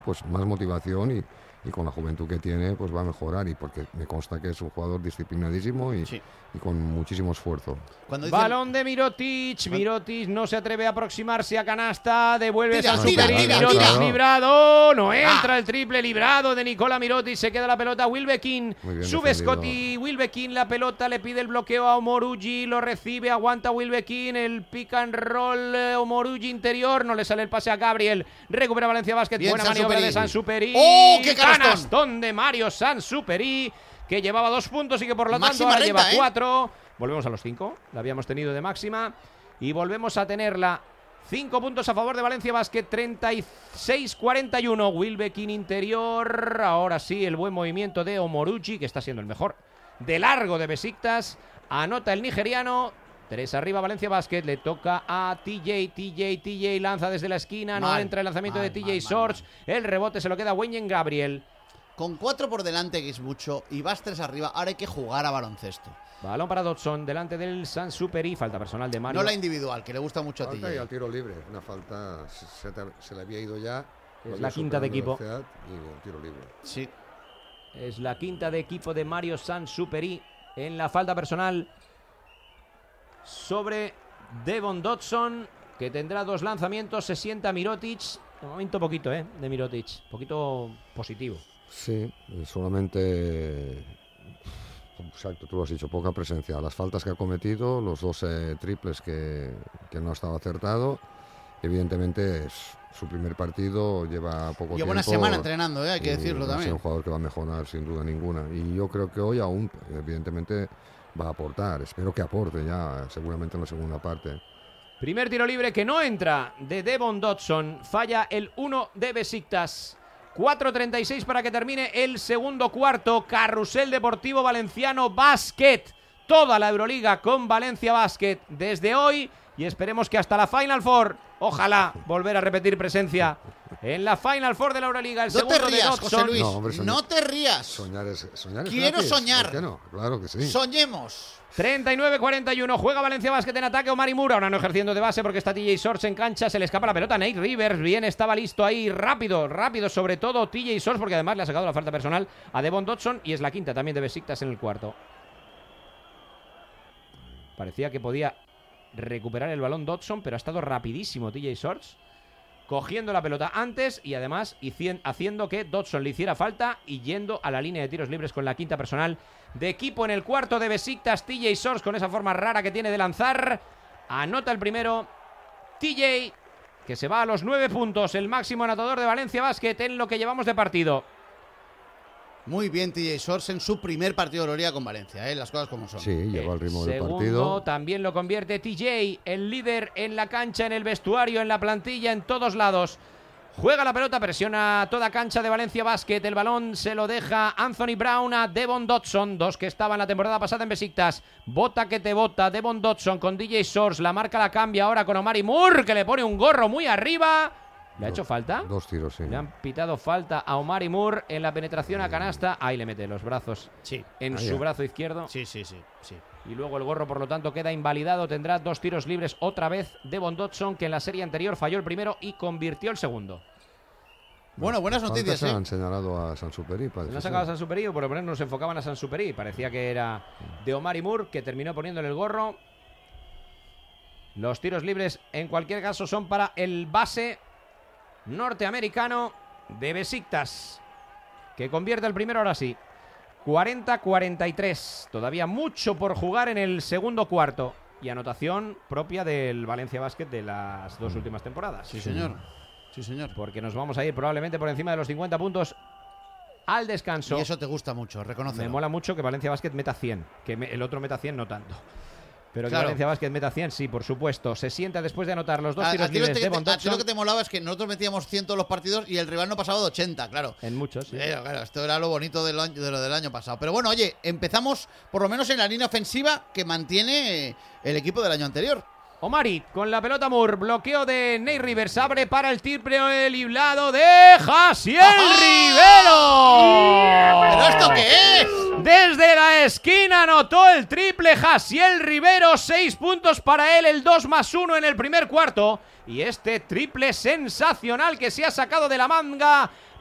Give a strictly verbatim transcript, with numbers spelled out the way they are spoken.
pues más motivación y, y con la juventud que tiene pues va a mejorar, y porque me consta que es un jugador disciplinadísimo y, sí. y con muchísimo esfuerzo. Cuando dicen... Balón de Mirotic, Mirotic no se atreve a aproximarse a canasta, devuelve a Sansuperi, Mirotic librado, no entra ah. el triple librado de Nikola Mirotic, se queda la pelota Wilbekin, sube Scotty, Wilbekin la pelota, le pide el bloqueo a Omorugi, lo recibe, aguanta Wilbekin, el pick and roll, Omorugi interior, no le sale el pase a Gabriel, recupera Valencia Basket, Bien, buena Sansuperi. maniobra de Sansuperi, ¡oh, qué canastón de Mario Sansuperi, que llevaba dos puntos y que por lo tanto ahora renta, lleva ¿eh? cuatro. Volvemos a los cinco, la habíamos tenido de máxima y volvemos a tenerla. Cinco puntos a favor de Valencia Basket, treinta y seis cuarenta y uno. Wilbekin interior, ahora sí el buen movimiento de Omorugi, que está siendo el mejor de largo de Besiktas. Anota el nigeriano. Tres arriba Valencia Basket, le toca a T J, T J, T J lanza desde la esquina, mal, no entra el lanzamiento mal, de T J Sorge, el rebote se lo queda Wenyen Gabriel. Con cuatro por delante, que es mucho, y vas tres arriba, ahora hay que jugar a baloncesto. Balón para Dodson, delante del Sansuperi, falta personal de Mario. No la individual, que le gusta mucho falta a ti. Y al tiro libre, una falta, se, te, se le había ido ya. Es la quinta de equipo. Y el tiro libre. Sí. Es la quinta de equipo de Mario Sansuperi en la falta personal sobre Devon Dodson, que tendrá dos lanzamientos, se sienta Mirotic. De momento poquito, ¿eh? De Mirotic, poquito positivo. Sí, solamente, exacto, tú lo has dicho, poca presencia. Las faltas que ha cometido, los dos eh, triples que, que no ha estado acertado, evidentemente es su primer partido, lleva poco Lleva tiempo. Lleva una semana entrenando, ¿eh? Hay que decirlo también. Es un jugador que va a mejorar sin duda ninguna. Y yo creo que hoy aún, evidentemente, va a aportar. Espero que aporte ya, seguramente en la segunda parte. Primer tiro libre que no entra de Devon Dodson. Falla el uno de Besiktas. cuatro treinta y seis para que termine el segundo cuarto. Carrusel Deportivo Valenciano Basket. Toda la Euroliga con Valencia Basket desde hoy. Y esperemos que hasta la Final Four, ojalá volver a repetir presencia en la Final Four de la Euroliga. El no segundo te rías, de Dodson. José Luis, no, hombre, soñar, no te rías. Soñar es, soñar es Quiero gratis. soñar. ¿Por qué no? Claro que sí. Soñemos. treinta y nueve cuarenta y uno, juega Valencia Basket en ataque. Omar Moore, ahora no ejerciendo de base porque está T J Sorge en cancha, se le escapa la pelota. Nate Rivers, bien, estaba listo ahí, rápido, rápido, sobre todo T J Sorge, porque además le ha sacado la falta personal a Devon Dodson y es la quinta también de Besiktas en el cuarto. Parecía que podía recuperar el balón Dodson, pero ha estado rapidísimo T J Sorge, cogiendo la pelota antes y además haciendo que Dodson le hiciera falta y yendo a la línea de tiros libres con la quinta personal de equipo en el cuarto de Besiktas. T J Sorge, con esa forma rara que tiene de lanzar, anota el primero. T J, que se va a los nueve puntos, el máximo anotador de Valencia Basket en lo que llevamos de partido. Muy bien T J Sorge en su primer partido de Euroliga con Valencia, ¿eh? Las cosas como son. Sí, lleva el ritmo del Segundo, partido. También lo convierte T J, el líder en la cancha, en el vestuario, en la plantilla, en todos lados. Juega la pelota, presiona toda cancha de Valencia Basket. El balón se lo deja Anthony Brown a Devon Dodson, dos que estaban la temporada pasada en Besiktas. Bota que te bota, Devon Dodson con T J Sorge, la marca la cambia ahora con Omar Moore, que le pone un gorro muy arriba. ¿Le ha dos, hecho falta? Dos tiros, sí. Le han pitado falta a Omar Moore en la penetración a canasta. Ahí le mete los brazos sí. en Ahí su ya. brazo izquierdo. Sí, sí, sí, sí. Y luego el gorro, por lo tanto, queda invalidado. Tendrá dos tiros libres otra vez Devon Dodson, que en la serie anterior falló el primero y convirtió el segundo. Bueno, buenas noticias, se ¿eh? han señalado a Sansuperi. Se han sacado a Sansuperi, o por lo menos nos enfocaban a Sansuperi. Parecía que era de Omar Moore, que terminó poniéndole el gorro. Los tiros libres, en cualquier caso, son para el base norteamericano de Besiktas, que convierte el primero ahora sí. cuarenta cuarenta y tres. Todavía mucho por jugar en el segundo cuarto. Y anotación propia del Valencia Basket de las dos últimas temporadas. Sí, señor. Sí, señor. Porque nos vamos a ir probablemente por encima de los cincuenta puntos al descanso. Y eso te gusta mucho, reconócelo. Me mola mucho que Valencia Basket meta cien, que me, el otro meta cien no tanto. Pero claro. que Valencia Basket meta cien, sí, por supuesto. Se sienta después de anotar los dos a, tiros a libres te, de Devon Dodson. A ti lo que te molaba es que nosotros metíamos cien todos los partidos y el rival no pasaba de ochenta, claro. En muchos, sí. Claro, claro, esto era lo bonito de lo, de lo del año pasado. Pero bueno, oye, empezamos por lo menos en la línea ofensiva que mantiene el equipo del año anterior. Omari con la pelota Moore, bloqueo de Nate Rivers, abre para el triple librado de Jaciel Rivero. ¿Pero esto qué es? Desde la esquina anotó el triple Jaciel Rivero, seis puntos para él, el dos más uno en el primer cuarto. Y este triple sensacional que se ha sacado de la manga